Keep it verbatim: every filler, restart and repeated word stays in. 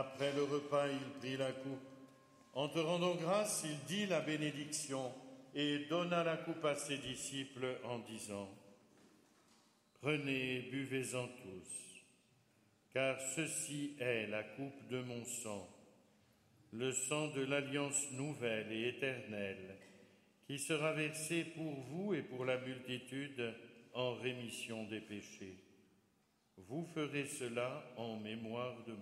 Après le repas, il prit la coupe. En te rendant grâce, il dit la bénédiction et donna la coupe à ses disciples en disant : « Prenez, buvez-en tous, car ceci est la coupe de mon sang, le sang de l'alliance nouvelle et éternelle, qui sera versé pour vous et pour la multitude en rémission des péchés. Vous ferez cela en mémoire de moi. »